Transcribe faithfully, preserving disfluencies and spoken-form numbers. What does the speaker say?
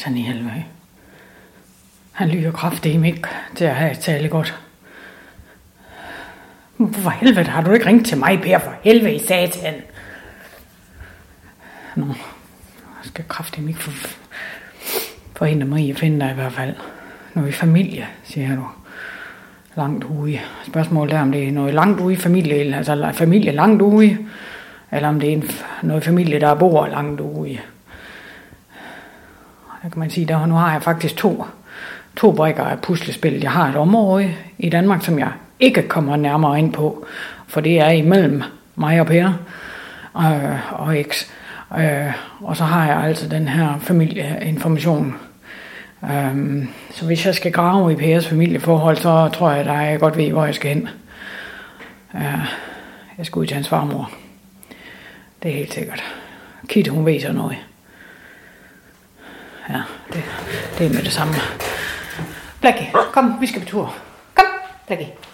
satan i helvede. Han lyder kraftigt ikke til at have tale godt. For helvede, har du ikke ringet til mig, Per? For helvede, satan. Nå, jeg skal kraftigt ikke for, forhindre mig i at finde dig i hvert fald. Noget i familie, siger du. Langt ude. Spørgsmålet er, om det er noget langt ude i familie, altså familie langt ude, eller om det er en, noget familie, der bor langt ude. Der kan man sige, der nu har jeg faktisk to, to brikker af puslespil. Jeg har et område i Danmark, som jeg ikke kommer nærmere ind på, for det er imellem mig og Per øh, og X. Øh, og så har jeg altså den her familieinformation. Øh, så hvis jeg skal grave i Pers familieforhold, så tror jeg, at jeg godt ved, hvor jeg skal hen. Øh, jeg skal ud til hans farmor. Det er helt sikkert. Kit, hun ved så noget. Ja, det, det er med det samme. Blackie, kom, vi skal på tur. Kom, Blackie.